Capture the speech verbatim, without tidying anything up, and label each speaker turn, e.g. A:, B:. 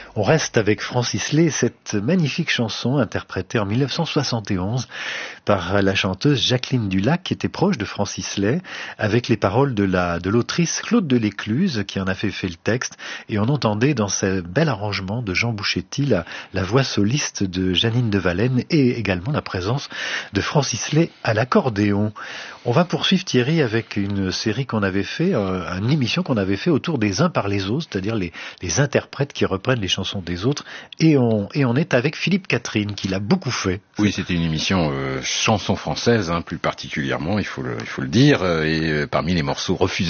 A: On reste avec Francis Lay, cette magnifique chanson interprétée en mille neuf cent soixante et onze par la chanteuse Jacqueline Dulac, qui était proche de Francis Lay, avec les paroles de la de l'autrice Claude Delécluse, qui en a fait, fait le texte, et on entendait dans ce bel arrangement de Jean Bouchetti la, la voix soliste de Janine de Valenne et également la présence de Francis Lay à l'accordéon. On va poursuivre, Thierry, avec une série qu'on avait fait, euh, une émission qu'on avait fait autour des uns par les autres, c'est-à-dire les, les interprètes qui reprennent les chansons des autres, et on, et on est avec Philippe Catherine, qui l'a beaucoup fait.
B: Oui, c'était une émission euh, chanson française, hein, plus particulièrement, il faut le, il faut le dire, et euh, parmi les morceaux refusés